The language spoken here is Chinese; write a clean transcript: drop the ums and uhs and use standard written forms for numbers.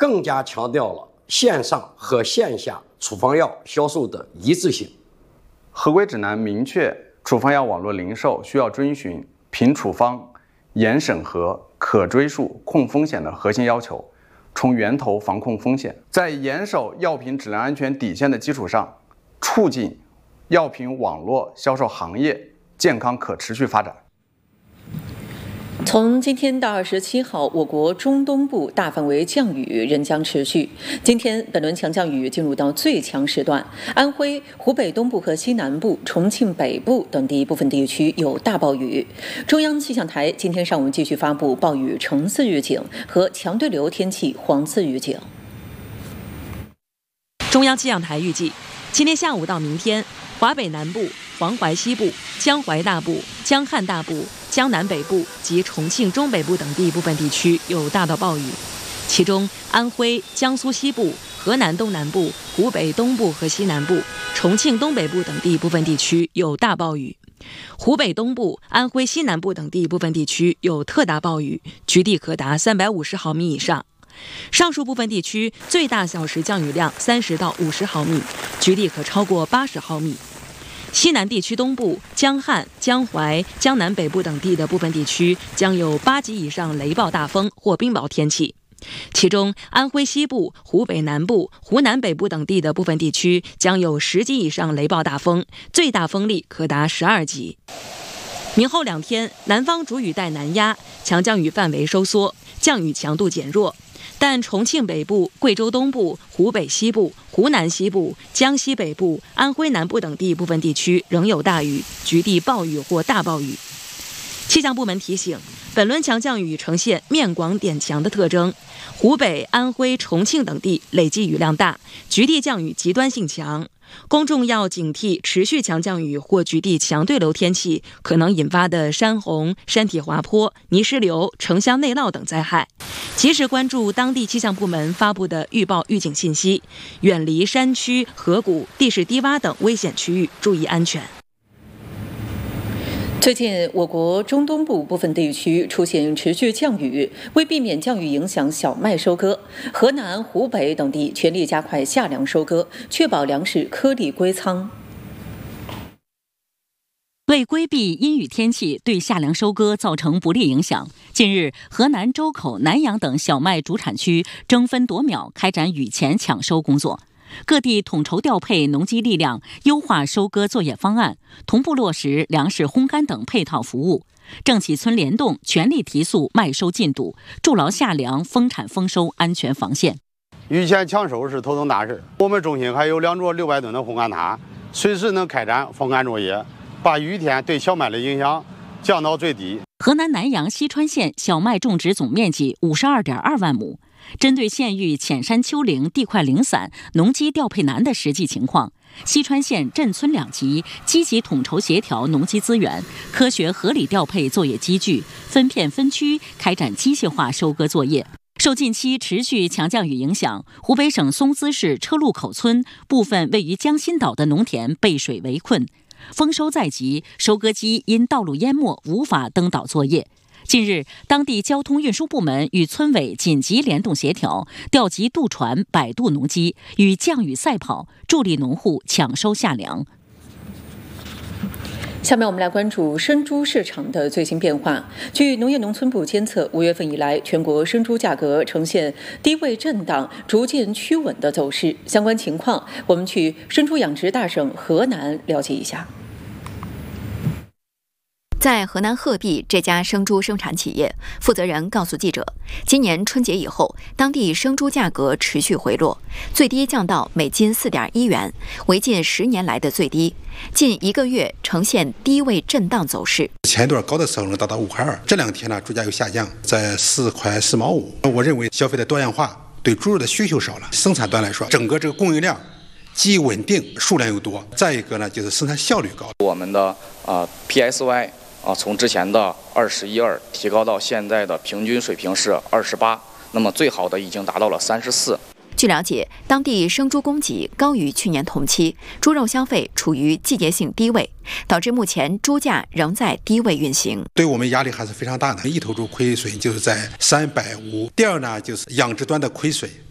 更加强调了线上和线下处方药销售的一致性。 合规指南明确，处方药网络零售需要遵循凭处方、严审核、可追溯、控风险的核心要求，从源头防控风险，在严守药品质量安全底线的基础上，促进药品网络销售行业健康可持续发展。 从今天到27号，我国中东部大范围降雨仍将持续。今天本轮强降雨进入到最强时段，安徽、湖北东部和西南部、重庆北部等地部分地区有大暴雨。中央气象台今天上午继续发布暴雨橙色预警和强对流天气黄色预警。 中央气象台预计，今天下午到明天，华北南部、黄淮西部、江淮大部、江汉大部、江南北部及重庆中北部等地部分地区有大到暴雨，其中安徽、江苏西部、河南东南部、湖北东部和西南部、重庆东北部等地部分地区有大暴雨，湖北东部、安徽西南部等地部分地区有特大暴雨，局地可达350毫米以上。上述部分地区最大小时降雨量30到50毫米，局地可超过80毫米。西南地区东部、江汉、江淮、江南北部等地的部分地区将有8级以上雷暴大风或冰雹天气，其中安徽西部、湖北南部、湖南北部等地的部分地区将有10级以上雷暴大风，最大风力可达12级。明后2天，南方主雨带南压，强降雨范围收缩，降雨强度减弱。但重庆北部、贵州东部、湖北西部、湖南西部、江西北部、安徽南部等地部分地区仍有大雨，局地暴雨或大暴雨。气象部门提醒，本轮强降雨呈现面广点强的特征，湖北、安徽、重庆等地累计雨量大，局地降雨极端性强。公众要警惕持续强降雨或局地强对流天气可能引发的山洪、山体滑坡、泥石流、城乡内涝等灾害，及时关注当地气象部门发布的预报预警信息，远离山区、河谷、地势低洼等危险区域，注意安全。 最近，我国中东部部分地区出现持续降雨，为避免降雨影响小麦收割，河南、湖北等地全力加快夏粮收割，确保粮食颗粒归仓。 为规避阴雨天气对夏粮收割造成不利影响，近日，河南周口、南阳等小麦主产区争分夺秒开展雨前抢收工作。各地统筹调配农机力量，优化收割作业方案，同步落实粮食烘干等配套服务。郑启村联动，全力提速麦收进度，筑牢夏粮丰产丰收安全防线。 雨前抢收是头等大事，我们中心还有2座600吨的烘干塔，随时能开展风干作业，把雨天对小麦的影响降到最低。 河南南阳西川县小麦种植总面积52.2万亩。针对县域浅山丘陵地块零散、农机调配难的实际情况，西川县镇村2级积极统筹协调农机资源，科学合理调配作业机具，分片分区开展机械化收割作业。受近期持续强降雨影响，湖北省松滋市车路口村部分位于江心岛的农田被水围困，丰收在即，收割机因道路淹没无法登岛作业。近日，当地交通运输部门与村委紧急联动协调，调集渡船100渡农机，与降雨赛跑，助力农户抢收夏粮。 下面我们来关注生猪市场的最新变化。据农业农村部监测，5月份以来，全国生猪价格呈现低位震荡、逐渐趋稳的走势。相关情况，我们去生猪养殖大省河南了解一下。 在河南鹤壁这家生猪生产企业，负责人告诉记者，今年春节以后，当地生猪价格持续回落，最低降到每斤4.1元，为近10年来的最低。近1个月呈现低位震荡走势。 前一段高的时候能达到5.2块，这2天呢猪价又下降，在4块4毛5。我认为消费的多样化，对猪肉的需求少了，生产端来说，整个这个供应量既稳定，数量又多。再一个呢，就是生产效率高。 我们的PSY。从之前的21.2提高到现在的平均水平是28，那么最好的已经达到了34。 据了解，当地生猪供给高于去年同期，猪肉消费处于季节性低位，导致目前猪价仍在低位运行。 对我们压力还是非常大的，一头猪亏损就是在350。第二呢，就是养殖端的亏损。